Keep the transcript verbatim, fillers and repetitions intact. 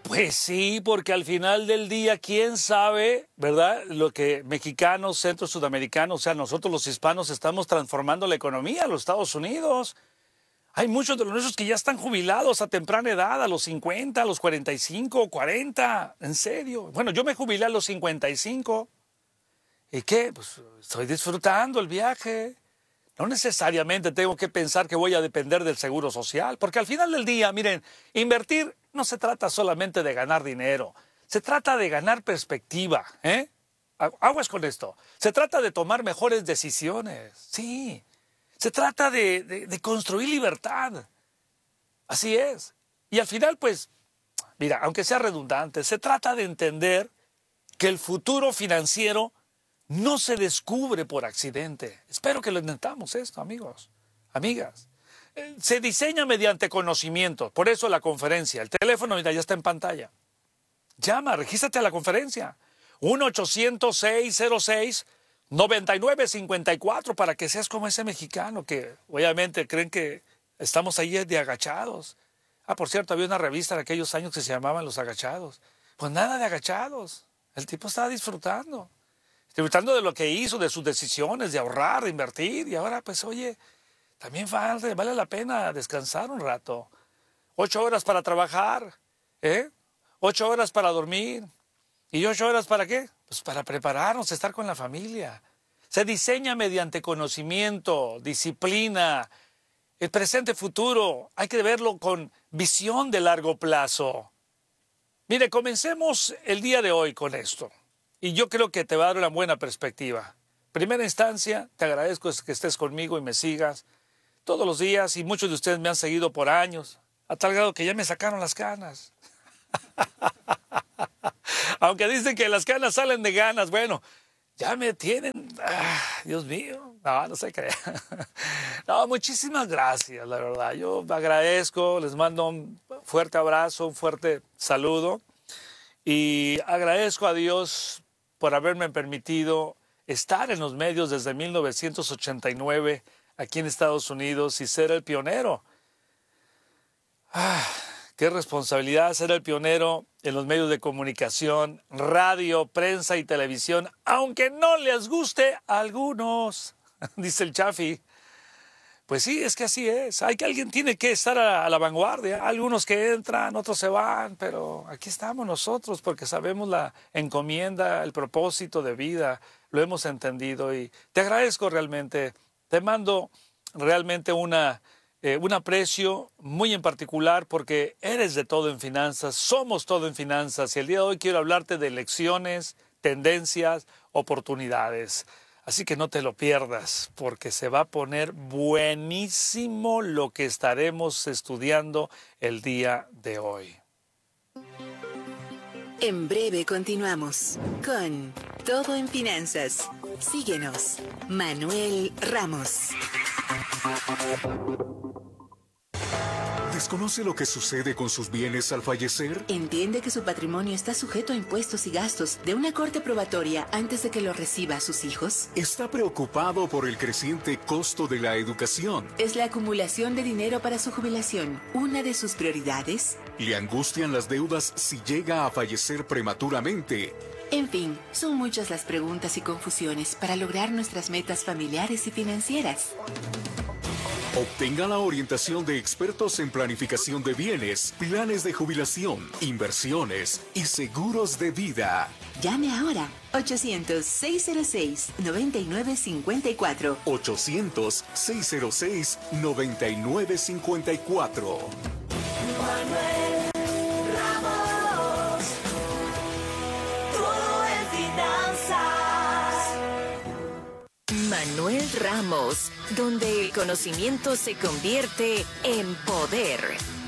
Pues sí, porque al final del día, quién sabe, ¿verdad? Lo que mexicanos, centro sudamericanos, o sea, nosotros los hispanos estamos transformando la economía de los Estados Unidos. Hay muchos de los nuestros que ya están jubilados a temprana edad, a los cincuenta, a los cuarenta y cinco, cuarenta, en serio. Bueno, yo me jubilé a los cincuenta y cinco. ¿Y qué? Pues estoy disfrutando el viaje. No necesariamente tengo que pensar que voy a depender del seguro social, porque al final del día, miren, invertir no se trata solamente de ganar dinero, se trata de ganar perspectiva, ¿eh? Aguas con esto. Se trata de tomar mejores decisiones, sí. Se trata de, de, de construir libertad. Así es. Y al final, pues, mira, aunque sea redundante, se trata de entender que el futuro financiero no se descubre por accidente. Espero que lo intentamos esto, amigos, amigas. Eh, se diseña mediante conocimiento. Por eso la conferencia. El teléfono, mira, ya está en pantalla. Llama, regístrate a la conferencia. uno ochocientos, seiscientos seis, noventa y nueve cincuenta y cuatro para que seas como ese mexicano que obviamente creen que estamos ahí de agachados. Ah, por cierto, había una revista en aquellos años que se llamaban Los Agachados. Pues nada de agachados. El tipo estaba disfrutando. Disfrutando de lo que hizo, de sus decisiones, de ahorrar, de invertir. Y ahora, pues, oye, también vale, vale la pena descansar un rato. Ocho horas para trabajar, ¿eh? Ocho horas para dormir. ¿Y ocho horas para qué? Pues para prepararnos, estar con la familia. Se diseña mediante conocimiento, disciplina, el presente futuro. Hay que verlo con visión de largo plazo. Mire, comencemos el día de hoy con esto. Y yo creo que te va a dar una buena perspectiva. Primera instancia, te agradezco que estés conmigo y me sigas todos los días. Y muchos de ustedes me han seguido por años, a tal grado que ya me sacaron las canas. Aunque dicen que las canas salen de ganas, bueno, ya me tienen, ah, Dios mío, no, no se crea. No, muchísimas gracias, la verdad. Yo agradezco, les mando un fuerte abrazo, un fuerte saludo. Y agradezco a Dios por haberme permitido estar en los medios desde mil novecientos ochenta y nueve aquí en Estados Unidos y ser el pionero. Ah, qué responsabilidad ser el pionero en los medios de comunicación, radio, prensa y televisión, aunque no les guste a algunos, dice el Chafi. Pues sí, es que así es. Hay que alguien tiene que estar a, a la vanguardia. Algunos que entran, otros se van, pero aquí estamos nosotros porque sabemos la encomienda, el propósito de vida, lo hemos entendido y te agradezco realmente. Te mando realmente una, eh, un aprecio muy en particular porque eres de todo en finanzas, somos todo en finanzas y el día de hoy quiero hablarte de lecciones, tendencias, oportunidades. Así que no te lo pierdas, porque se va a poner buenísimo lo que estaremos estudiando el día de hoy. En breve continuamos con Todo en Finanzas. Síguenos, Manuel Ramos. ¿Desconoce lo que sucede con sus bienes al fallecer? ¿Entiende que su patrimonio está sujeto a impuestos y gastos de una corte probatoria antes de que lo reciba a sus hijos? ¿Está preocupado por el creciente costo de la educación? ¿Es la acumulación de dinero para su jubilación una de sus prioridades? ¿Le angustian las deudas si llega a fallecer prematuramente? En fin, son muchas las preguntas y confusiones para lograr nuestras metas familiares y financieras. Obtenga la orientación de expertos en planificación de bienes, planes de jubilación, inversiones y seguros de vida. Llame ahora. ochocientos, seiscientos seis, noventa y nueve cincuenta y cuatro. ochocientos, seiscientos seis, noventa y nueve cincuenta y cuatro. Manuel Ramos. Todo en finanzas. Manuel Ramos, donde el conocimiento se convierte en poder.